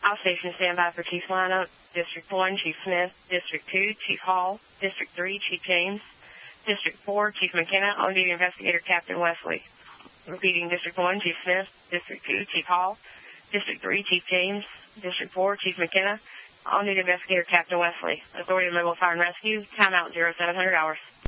All stations stand by for Chief lineup. District 1, Chief Smith. District 2, Chief Hall. District 3, Chief James. District 4, Chief McKenna. On-duty investigator Captain Wesley. Repeating, District 1, Chief Smith. District 2, Chief Hall. District 3, Chief James. District 4, Chief McKenna. On-duty investigator Captain Wesley. Authority of Mobile Fire and Rescue. Timeout 0700 hours.